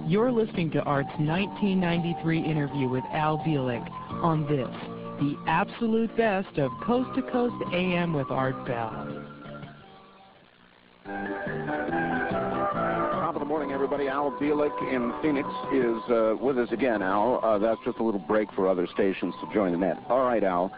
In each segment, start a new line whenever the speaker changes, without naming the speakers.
You're listening to Art's 1993 interview with Al Bielek on this, the absolute best of Coast to Coast AM with Art Bell.
Top of the morning, everybody. Al Bielek in Phoenix is with us again, Al. That's just a little break for other stations to join the net. All right, Al.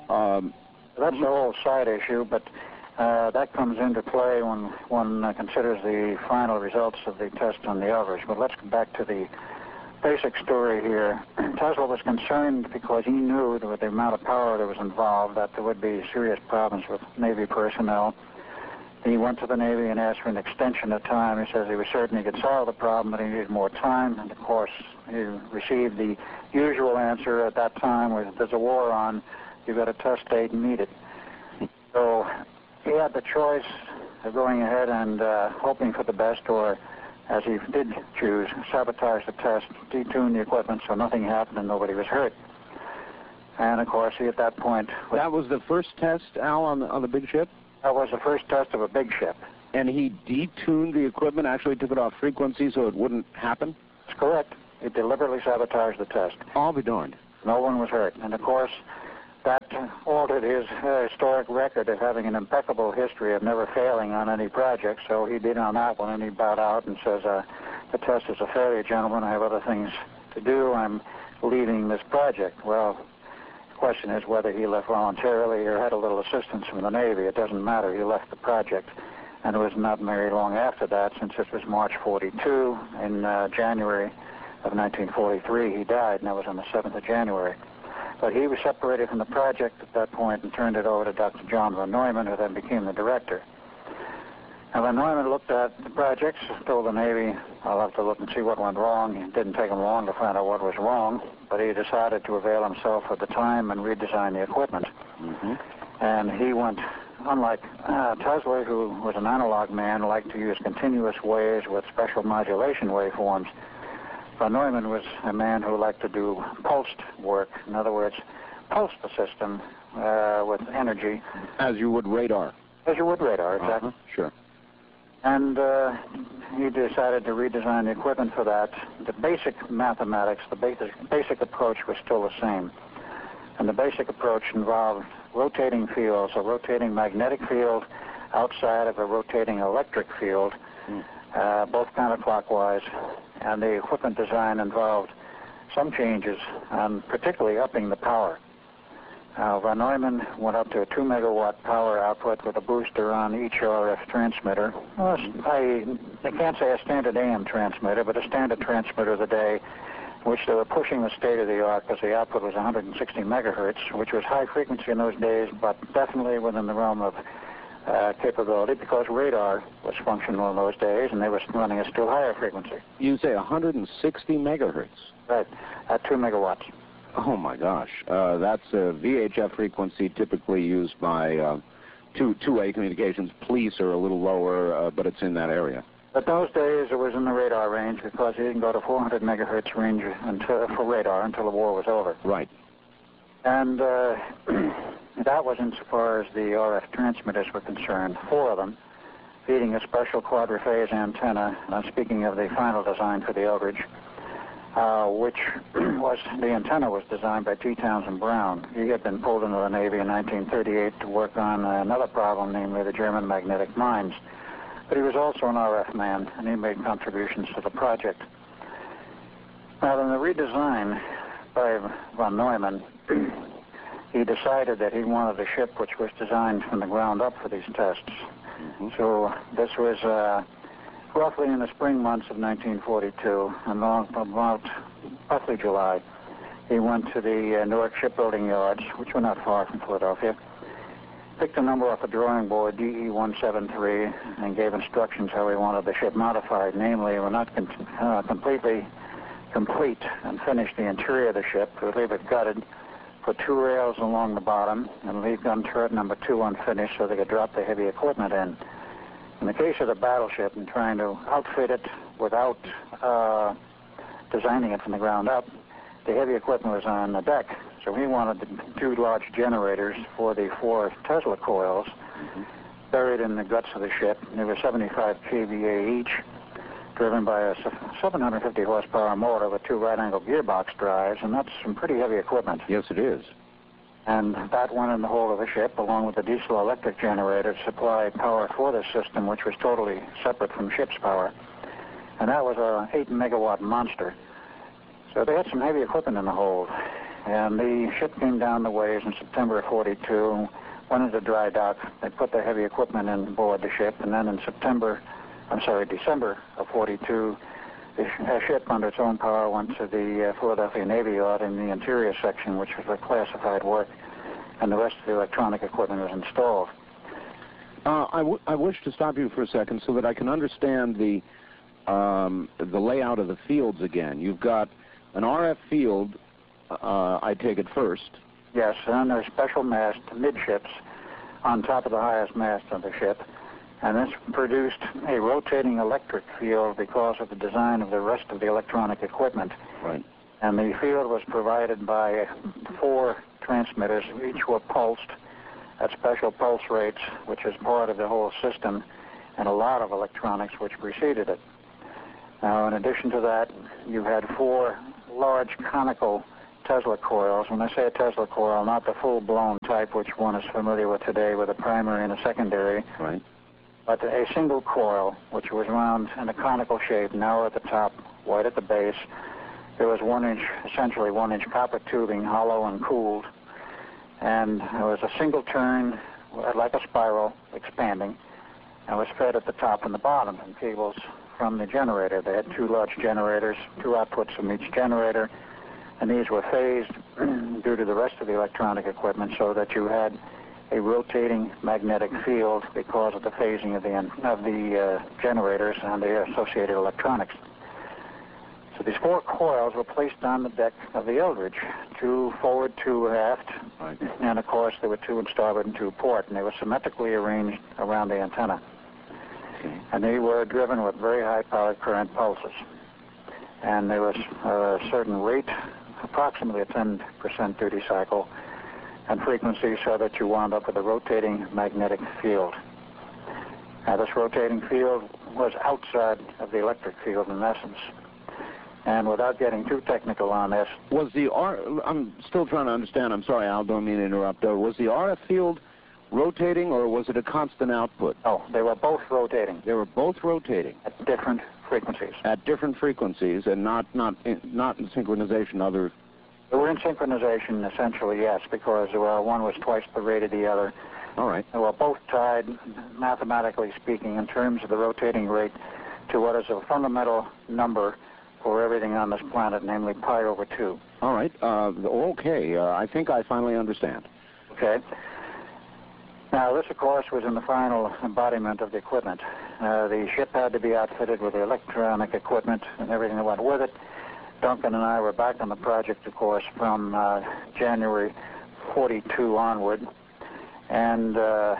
That's a whole side issue, but that comes into play when one considers the final results of the test on the Eldridge. But let's get back to the basic story here. Tesla was concerned because he knew that with the amount of power that was involved that there would be serious problems with Navy personnel. He went to the Navy and asked for an extension of time. He says he was certain he could solve the problem, but he needed more time. And, of course, he received the usual answer at that time was, there's a war on, you've got a test date and meet it. So he had the choice of going ahead and hoping for the best, or, as he did choose, sabotage the test, detune the equipment so nothing happened and nobody was hurt. And, of course, he at that point...
That was the first test, Al, on the big ship?
That was the first test of a big ship.
And he detuned the equipment, actually took it off frequency so it wouldn't happen?
That's correct. He deliberately sabotaged the test.
I'll be darned.
No one was hurt. And, of course, that altered his historic record of having an impeccable history of never failing on any project. So he did on that one, and he bowed out and says, the test is a failure, gentlemen. I have other things to do. I'm leaving this project. Well, the question is whether he left voluntarily or had a little assistance from the Navy. It doesn't matter. He left the project. And it was not very long after that, since it was March 42. In January of 1943, he died, and that was on the 7th of January. But he was separated from the project at that point and turned it over to Dr. John von Neumann, who then became the director. Now, von Neumann looked at the projects, told the Navy, I'll have to look and see what went wrong. It didn't take him long to find out what was wrong, but he decided to avail himself of the time and redesign the equipment. Mm-hmm. And he went, unlike Tesla, who was an analog man, liked to use continuous waves with special modulation waveforms. Von Neumann was a man who liked to do pulsed work. In other words, pulse the system with energy.
As you would radar.
As you would radar, exactly.
Sure.
And he decided to redesign the equipment for that. The basic mathematics, the basic approach was still the same. And the basic approach involved rotating fields, a rotating magnetic field outside of a rotating electric field, both counterclockwise. And the equipment design involved some changes, and particularly upping the power. Von Neumann went up to a 2-megawatt power output with a booster on each RF transmitter. Well, I can't say a standard AM transmitter, but a standard transmitter of the day, which they were pushing the state-of-the-art because the output was 160 megahertz, which was high frequency in those days, but definitely within the realm of capability, because radar was functional in those days, and they were running a still higher frequency.
You say 160 megahertz?
Right, at 2 megawatts.
Oh, my gosh. That's a VHF frequency typically used by two-way communications. Police are a little lower, but it's in that area.
But those days it was in the radar range because you didn't go to 400 megahertz range for radar until the war was over.
Right.
And that was insofar as the RF transmitters were concerned, 4 of them, feeding a special quadriphase antenna. And I'm speaking of the final design for the Eldridge, which was, the antenna was designed by T. Townsend Brown. He had been pulled into the Navy in 1938 to work on another problem, namely the German magnetic mines. But he was also an RF man, and he made contributions to the project. Now, in the redesign by von Neumann, he decided that he wanted a ship which was designed from the ground up for these tests. Mm-hmm. So this was roughly in the spring months of 1942, and about roughly July. He went to the Newark shipbuilding yards, which were not far from Philadelphia, picked a number off a drawing board, DE-173, and gave instructions how he wanted the ship modified. Namely, we're not completely complete and finish the interior of the ship. We'll leave it gutted, put 2 rails along the bottom, and leave gun turret number 2 unfinished so they could drop the heavy equipment in. In the case of the battleship, and trying to outfit it without designing it from the ground up, the heavy equipment was on the deck. So he wanted 2 large generators for the 4 Tesla coils buried in the guts of the ship. They were 75 kVA each, driven by a 750 horsepower motor with 2 right-angle gearbox drives, and that's some pretty heavy equipment.
Yes, it is.
And that went in the hold of the ship, along with the diesel-electric generator to supply power for the system, which was totally separate from ship's power. And that was a 8-megawatt monster. So they had some heavy equipment in the hold. And the ship came down the ways in September of 42, went into dry dock. They put the heavy equipment in board the ship, and then in December of 42, the ship under its own power went to the Philadelphia Navy Yard in the interior section, which was for classified work, and the rest of the electronic equipment was installed.
I wish to stop you for a second so that I can understand the layout of the fields again. You've got an RF field, I take it first.
Yes, and there's special mast midships on top of the highest mast of the ship. And this produced a rotating electric field because of the design of the rest of the electronic equipment.
Right.
And the field was provided by 4 transmitters. Each were pulsed at special pulse rates, which is part of the whole system, and a lot of electronics which preceded it. Now, in addition to that, you had 4 large conical Tesla coils. When I say a Tesla coil, not the full-blown type which one is familiar with today with a primary and a secondary.
Right.
But a single coil, which was round in a conical shape, narrow at the top, wide at the base. There was essentially 1-inch copper tubing, hollow and cooled. And there was a single turn, like a spiral, expanding, and was fed at the top and the bottom in cables from the generator. They had 2 large generators, 2 outputs from each generator, and these were phased due to the rest of the electronic equipment so that you had a rotating magnetic field because of the phasing of the generators and the associated electronics. So these 4 coils were placed on the deck of the Eldridge, 2 forward, 2 aft,
right.
And of course there were 2 in starboard and 2 port, and they were symmetrically arranged around the antenna.
Okay.
And they were driven with very high-powered current pulses. And there was a certain rate, approximately a 10% duty cycle, and frequency so that you wound up with a rotating magnetic field. Now, this rotating field was outside of the electric field in essence. And without getting too technical on this...
I'm still trying to understand. I'm sorry, Al, don't mean to interrupt. Was the RF field rotating, or was it a constant output?
Oh, they were both rotating.
They were both rotating.
At different frequencies.
At different frequencies, and not in synchronization, other...
They were in synchronization, essentially, yes, because one was twice the rate of the other.
All right.
They were both tied, mathematically speaking, in terms of the rotating rate to what is a fundamental number for everything on this planet, namely pi over 2.
All right. Okay. I think I finally understand.
Okay. Now, this, of course, was in the final embodiment of the equipment. The ship had to be outfitted with the electronic equipment and everything that went with it. Duncan and I were back on the project, of course, from January 42 onward, and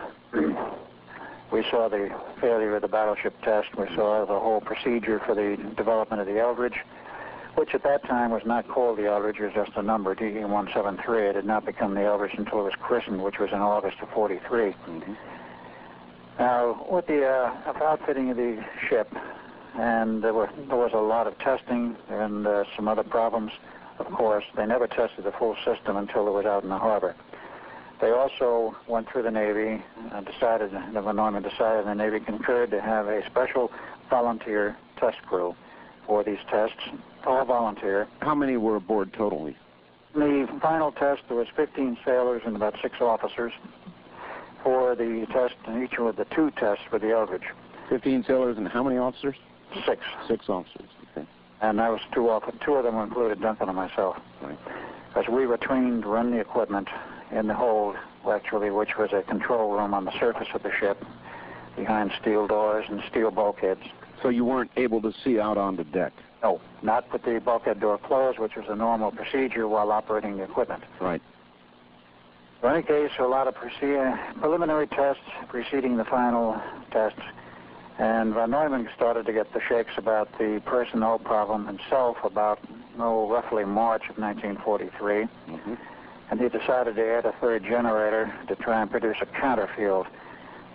we saw the failure of the battleship test. We saw the whole procedure for the development of the Eldridge, which at that time was not called the Eldridge. It was just a number, DE-173. It had not become the Eldridge until it was christened, which was in August of 43.
Mm-hmm.
Now, with the outfitting of the ship, and there was a lot of testing and some other problems. Of course, they never tested the full system until it was out in the harbor. They also went through the Navy and the Von Neumann decided, and the Navy concurred to have a special volunteer test crew for these tests, all volunteer.
How many were aboard totally?
In the final test, there was 15 sailors and about 6 officers for the test, and each of the 2 tests for the Eldridge.
15 sailors and how many officers?
6.
6 officers, okay.
And that was 2 of them included Duncan and myself.
Right.
As we were trained to run the equipment in the hold, actually, which was a control room on the surface of the ship, behind steel doors and steel bulkheads.
So you weren't able to see out on the deck?
No, not with the bulkhead door closed, which was a normal procedure while operating the equipment.
Right.
In any case, a lot of preliminary tests preceding the final tests, and Von Neumann started to get the shakes about the personnel problem himself about, roughly March of 1943. Mm-hmm. And he decided to add a 3rd generator to try and produce a counterfield.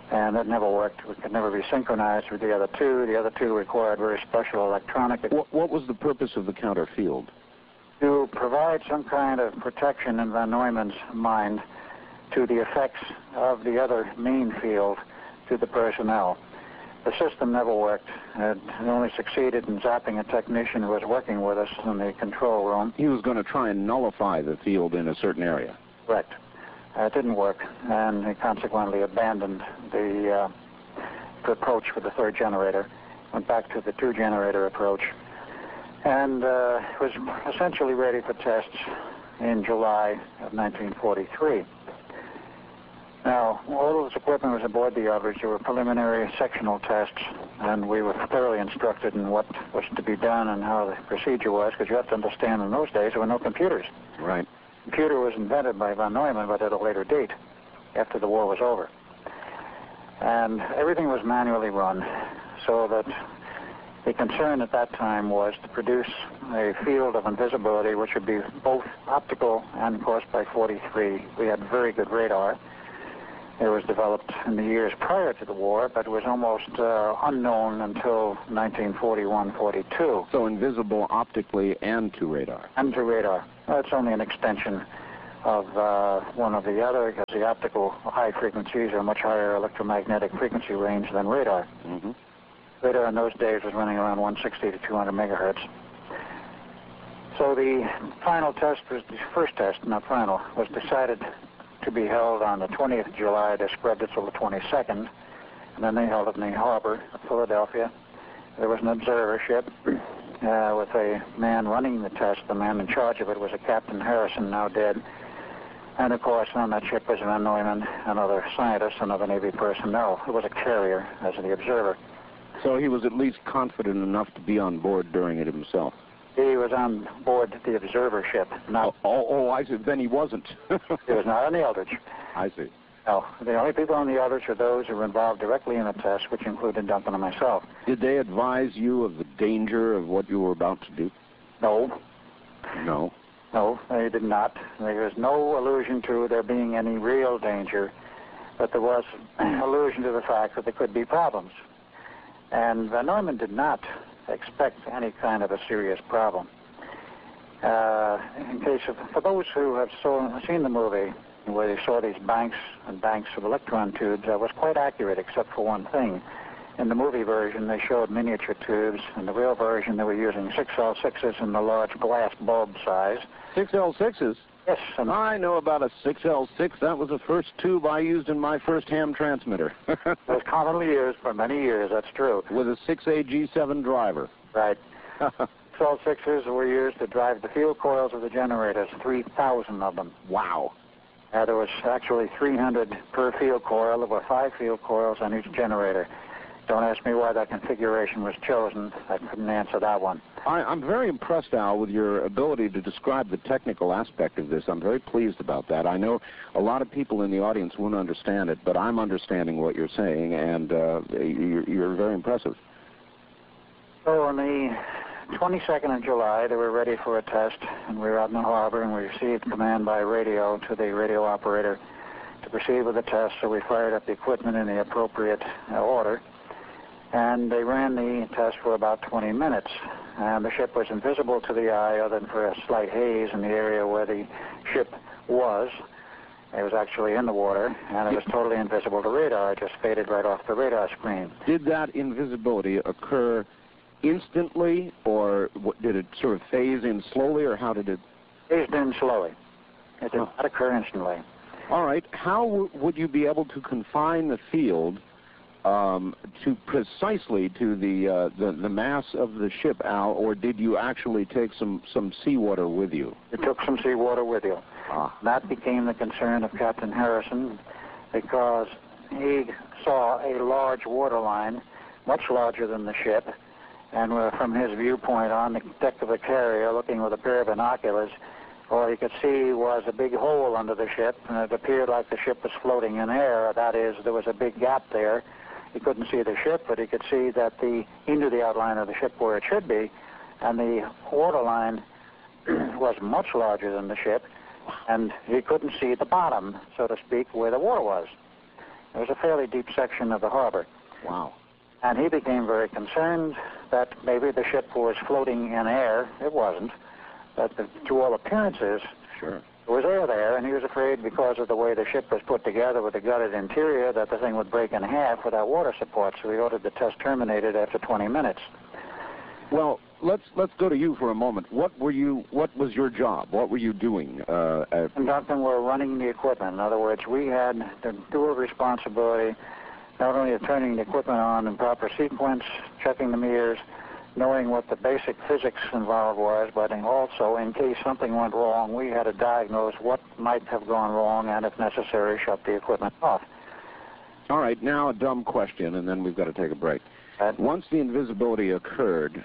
and it never worked. It could never be synchronized with the other two. The other two required very special electronic.
What was the purpose of the counter field?
To provide some kind of protection in Von Neumann's mind to the effects of the other main field to the personnel. The system never worked. It only succeeded in zapping a technician who was working with us in the control room.
He was going to try and nullify the field in a certain area.
Correct. It didn't work, and he consequently abandoned the approach for the third generator, went back to the two-generator approach, and was essentially ready for tests in July of 1943. Now, all of this equipment was aboard the Eldridge. There were preliminary sectional tests, and we were thoroughly instructed in what was to be done and how the procedure was, because you have to understand in those days there were no computers.
Right.
The computer was invented by Von Neumann, but at a later date, after the war was over. And everything was manually run, so that the concern at that time was to produce a field of invisibility which would be both optical and, of course, by 43, we had very good radar. It was developed in the years prior to the war, but it was almost unknown until 1941-42.
So invisible optically and to radar.
And to radar. It's only an extension of one of the other, because the optical high frequencies are a much higher electromagnetic frequency range than radar.
Mm-hmm.
Radar in those days was running around 160 to 200 megahertz. So the final test was, the first test, not final, was decided to be held on the 20th of July. They scrubbed it till the 22nd, and then they held it in the harbor of Philadelphia. There was an observer ship with a man running the test. The man in charge of it was a Captain Harrison, now dead. And, of course, on that ship was Von Neumann and other scientists and other Navy personnel. It was a carrier as the observer.
So he was at least confident enough to be on board during it himself.
He was on board the observer ship. Not
I see. Then he wasn't.
He was not on the Eldridge.
I see.
No, the only people on the Eldridge were those who were involved directly in the test, which included Duncan and myself.
Did they advise you of the danger of what you were about to do?
No.
No.
No, they did not. There was no allusion to there being any real danger, but there was allusion to the fact that there could be problems. And Von Neumann did not expect any kind of a serious problem. For those who have seen the movie, where they saw these banks and banks of electron tubes, that was quite accurate, except for one thing. In the movie version, they showed miniature tubes. In the real version, they were using 6L6s in the large glass bulb size.
6L6s?
Yes. And
I know about a 6L6. That was the first tube I used in my first ham transmitter.
It was commonly used for many years, that's true.
With a 6AG7 driver.
Right. 6L6s were used to drive the field coils of the generators, 3,000 of them.
Wow.
There was actually 300 per field coil. There were 5 field coils on each generator. Don't ask me why that configuration was chosen. I couldn't answer that one.
I'm very impressed, Al, with your ability to describe the technical aspect of this. I'm very pleased about that. I know a lot of people in the audience won't understand it, but I'm understanding what you're saying, and you're very impressive.
So on the 22nd of July, they were ready for a test, and we were out in the harbor, and we received command by radio to the radio operator to proceed with the test, so we fired up the equipment in the appropriate order. And they ran the test for about 20 minutes. And the ship was invisible to the eye other than for a slight haze in the area where the ship was. It was actually in the water, and it was totally invisible to radar. It just faded right off the radar screen.
Did that invisibility occur instantly, or did it sort of phase in slowly, or how did it?
Phased in slowly. It did not occur instantly.
All right. How would you be able to confine the field to precisely to the mass of the ship, Al, or did you actually take some seawater with you?
You took some seawater with you. That became the concern of Captain Harrison, because he saw a large water line, much larger than the ship, and from his viewpoint on the deck of the carrier, looking with a pair of binoculars, all he could see was a big hole under the ship, and it appeared like the ship was floating in air. That is, there was a big gap there. He couldn't see the ship, but he could see that he knew the outline of the ship where it should be, and the water line was much larger than the ship, and he couldn't see the bottom, so to speak, where the water was. It was a fairly deep section of the harbor.
Wow.
And he became very concerned that maybe the ship was floating in air. It wasn't. But to all appearances,
Sure.
there was air there, and he was afraid because of the way the ship was put together with the gutted interior that the thing would break in half without water support, so he ordered the test terminated after 20 minutes.
Well, let's go to you for a moment. What was your job? What were you doing?
Conducting, we're running the equipment. In other words, we had the dual responsibility not only of turning the equipment on in proper sequence, checking the meters, knowing what the basic physics involved was, but also, in case something went wrong, we had to diagnose what might have gone wrong and, if necessary, shut the equipment off.
All right, now a dumb question, and then we've got to take a break. Once the invisibility occurred,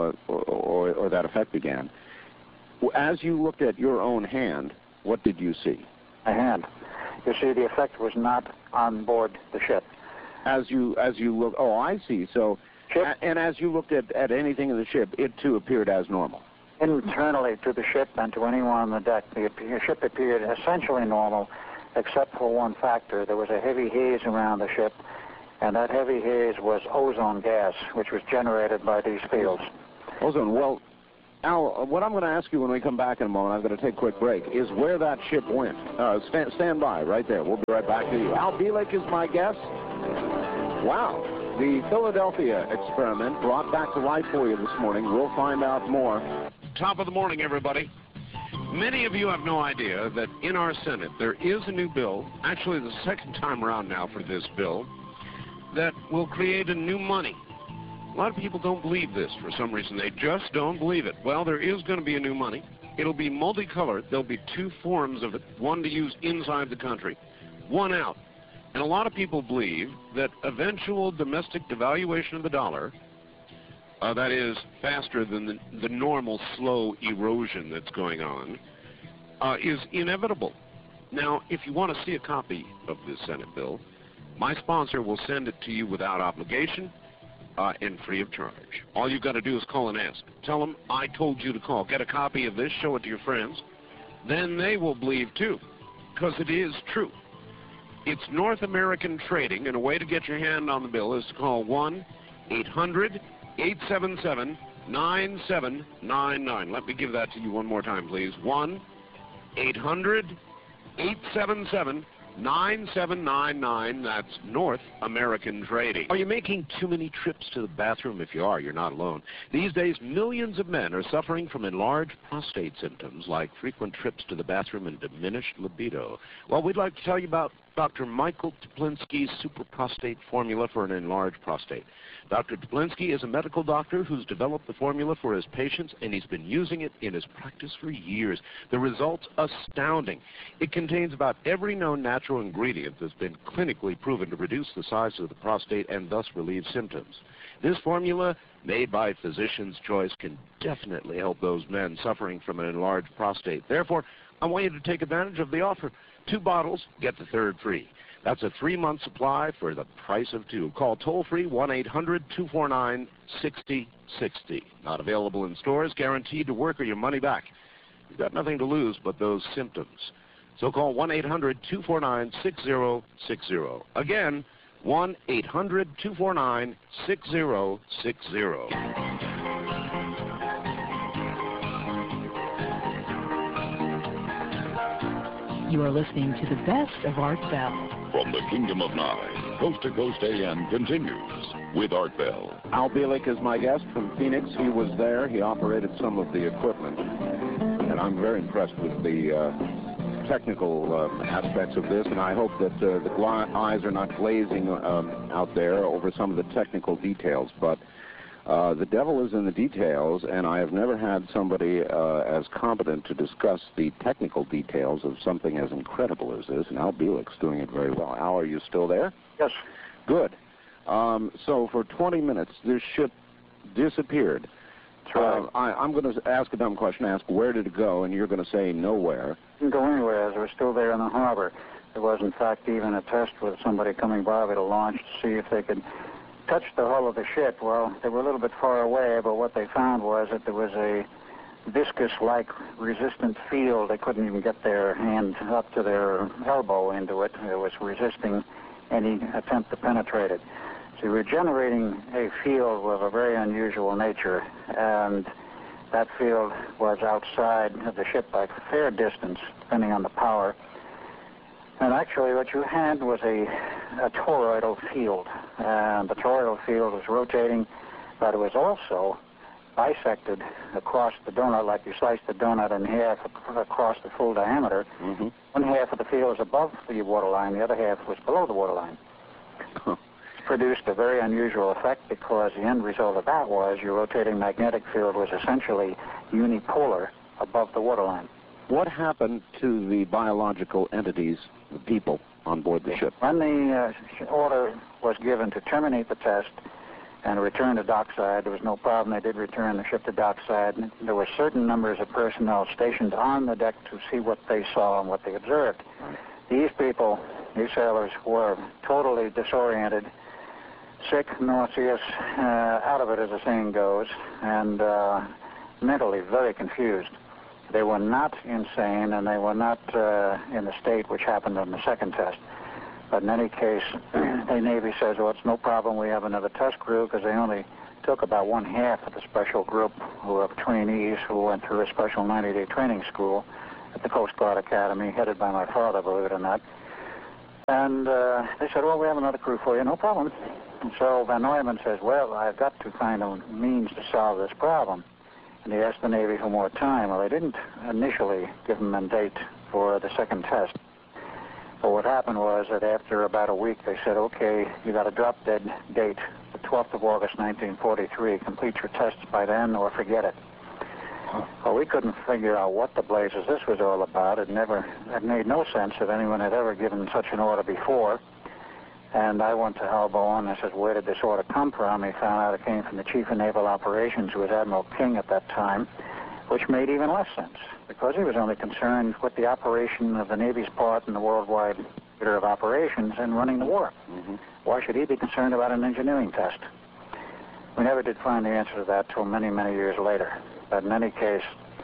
or that effect began, as you looked at your own hand, what did you see?
A hand. You see, the effect was not on board the ship.
As you look, oh, I see. So, and as you looked at anything in the ship, it too appeared as normal.
Internally to the ship and to anyone on the deck, the ship appeared essentially normal, except for one factor. There was a heavy haze around the ship, and that heavy haze was ozone gas, which was generated by these fields.
Ozone. Well, Al, what I'm going to ask you when we come back in a moment, I'm going to take a quick break, is where that ship went. Stand by right there. We'll be right back to you. Al Bielek is my guest. Wow. The Philadelphia experiment brought back to life for you this morning. We'll find out more.
Top of the morning, everybody. Many of you have no idea that in our Senate there is a new bill, actually the second time around now for this bill, that will create a new money. A lot of people don't believe this for some reason. They just don't believe it. Well, there is going to be a new money. It'll be multicolored. There'll be two forms of it, one to use inside the country, one out. And a lot of people believe that eventual domestic devaluation of the dollar, that is faster than the normal slow erosion that's going on, is inevitable. Now, if you want to see a copy of this Senate bill, my sponsor will send it to you without obligation and free of charge. All you've got to do is call and ask. Tell them I told you to call. Get a copy of this, show it to your friends. Then they will believe too, because it is true. It's North American Trading, and a way to get your hand on the bill is to call 1-800-877-9799. Let me give that to you one more time, please. 1-800-877-9799. That's North American Trading. Are you making too many trips to the bathroom? If you are, you're not alone. These days, millions of men are suffering from enlarged prostate symptoms like frequent trips to the bathroom and diminished libido. Well, we'd like to tell you about Dr. Michael Teplinsky's Super Prostate Formula for an enlarged prostate. Dr. Teplinsky is a medical doctor who's developed the formula for his patients, and he's been using it in his practice for years. The results astounding. It contains about every known natural ingredient that's been clinically proven to reduce the size of the prostate and thus relieve symptoms. This formula, made by physician's choice, can definitely help those men suffering from an enlarged prostate. Therefore, I want you to take advantage of the offer. 2 bottles, get the third free. That's a 3-month supply for the price of 2. Call toll-free 1-800-249-6060. Not available in stores, guaranteed to work or your money back. You've got nothing to lose but those symptoms. So call 1-800-249-6060. Again, 1-800-249-6060.
You are listening to the best of Art Bell.
From the Kingdom of Nye, Coast to Coast AM continues with Art Bell.
Al Bielek is my guest from Phoenix. He was there. He operated some of the equipment. And I'm very impressed with the technical aspects of this, and I hope that the eyes are not glazing out there over some of the technical details. But the devil is in the details, and I have never had somebody as competent to discuss the technical details of something as incredible as this, and Al Bielek's doing it very well. Al, are you still there?
Yes.
Good. So for 20 minutes, this ship disappeared.
That's right.
I'm going to ask a dumb question, ask where did it go, and you're going to say nowhere.
It didn't go anywhere, as it was still there in the harbor. There was, in fact, even a test with somebody coming by with a launch to see if they could touch the hull of the ship. Well, they were a little bit far away, but what they found was that there was a viscous-like resistant field. They couldn't even get their hand up to their elbow into it. It was resisting any attempt to penetrate it. So we're generating a field with a very unusual nature, and that field was outside of the ship by a fair distance, depending on the power. And actually what you had was a toroidal field, and the toroidal field was rotating, but it was also bisected across the donut, like you slice the donut in half across the full diameter.
Mm-hmm.
One half of the field was above the waterline, the other half was below the waterline. Produced a very unusual effect because the end result of that was your rotating magnetic field was essentially unipolar above the waterline.
What happened to the biological entities, the people on board the ship?
When the order was given to terminate the test and return to dockside, there was no problem. They did return the ship to dockside. There were certain numbers of personnel stationed on the deck to see what they saw and what they observed. These people, these sailors, were totally disoriented, sick, nauseous, out of it, as the saying goes, and mentally very confused. They were not insane, and they were not in the state which happened on the second test. But in any case, the Navy says, well, it's no problem. We have another test crew, because they only took about one half of the special group of trainees who went through a special 90-day training school at the Coast Guard Academy, headed by my father, believe it or not. And they said, well, we have another crew for you, no problem. And so Van Neumann says, well, I've got to find a means to solve this problem. And he asked the Navy for more time. Well, they didn't initially give him a date for the second test. But what happened was that after about a week, they said, okay, you got a drop-dead date, the 12th of August, 1943. Complete your tests by then or forget it. Well, we couldn't figure out what the blazes this was all about. It made no sense that anyone had ever given such an order before. And I went to Hal Bowen and I said, where did this order come from? He found out it came from the Chief of Naval Operations, who was Admiral King at that time, which made even less sense, because he was only concerned with the operation of the Navy's part in the worldwide theater of operations and running the war.
Mm-hmm.
Why should he be concerned about an engineering test? We never did find the answer to that till many, many years later. But in any case,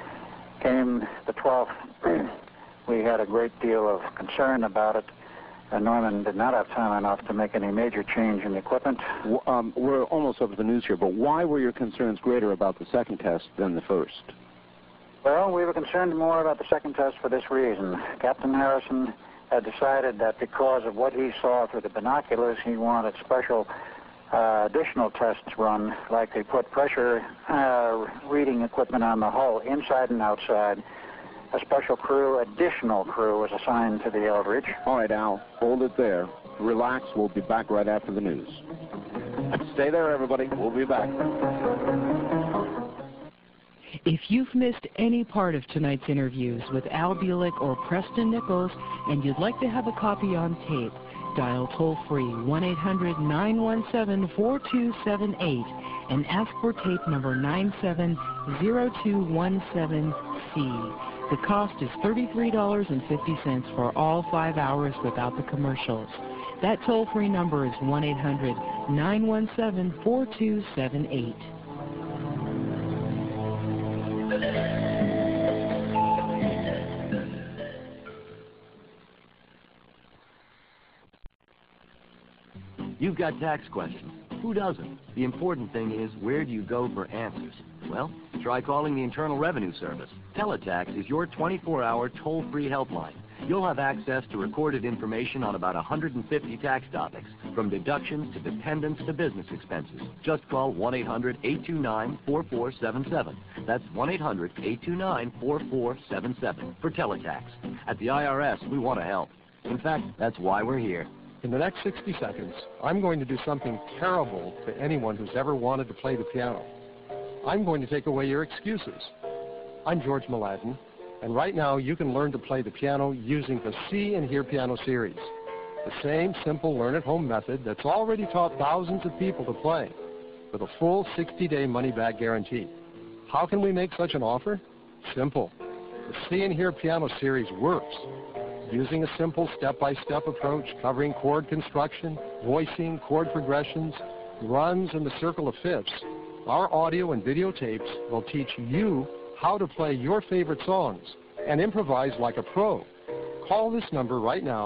came the 12th. We had a great deal of concern about it. Norman did not have time enough to make any major change in the equipment.
We're almost up to the news here, but why were your concerns greater about the second test than the first?
Well, we were concerned more about the second test for this reason. Captain Harrison had decided that because of what he saw through the binoculars, he wanted special additional tests run, like they put pressure reading equipment on the hull, inside and outside. A special crew, additional crew, was assigned to the Eldridge.
All right, Al, hold it there. Relax. We'll be back right after the news. Stay there, everybody. We'll be back.
If you've missed any part of tonight's interviews with Al Bielek or Preston Nichols and you'd like to have a copy on tape, dial toll-free 1-800-917-4278 and ask for tape number 970217C. The cost is $33.50 for all 5 hours without the commercials. That toll-free number is 1-800-917-4278.
You've got tax questions. Who doesn't? The important thing is, where do you go for answers? Well, try calling the Internal Revenue Service. Teletax is your 24-hour toll-free helpline. You'll have access to recorded information on about 150 tax topics, from deductions to dependents to business expenses. Just call 1-800-829-4477. That's 1-800-829-4477 for Teletax. At the IRS, we want to help. In fact, that's why we're here.
In the next 60 seconds, I'm going to do something terrible to anyone who's ever wanted to play the piano. I'm going to take away your excuses. I'm George Mladen, and right now you can learn to play the piano using the See and Hear Piano series. The same simple learn-at-home method that's already taught thousands of people to play, with a full 60-day money-back guarantee. How can we make such an offer? Simple. The See and Hear Piano series works. Using a simple step-by-step approach covering chord construction, voicing, chord progressions, runs, and the circle of fifths, our audio and video tapes will teach you how to play your favorite songs and improvise like a pro. Call this number right now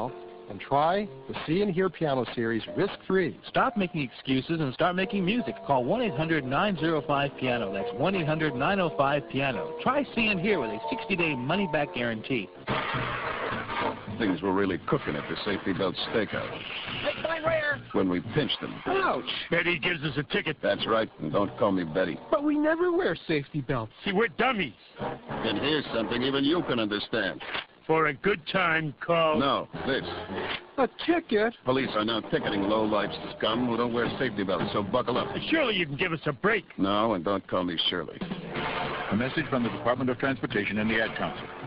and try the See and Hear Piano Series risk-free.
Stop making excuses and start making music. Call 1-800-905-PIANO. That's 1-800-905-PIANO. Try See and Hear with a 60-day money-back guarantee.
Things were really cooking at the Safety Belt Steakhouse. When we pinched them.
Ouch! Betty gives us a ticket.
That's right, and don't call me Betty.
But we never wear safety belts. See, we're dummies.
And here's something even you can understand.
For a good time, call...
No, this.
A ticket?
Police are now ticketing low-life scum who don't wear safety belts, so buckle up.
Surely you can give us a break.
No, and don't call me Shirley.
A message from the Department of Transportation and the Ad Council.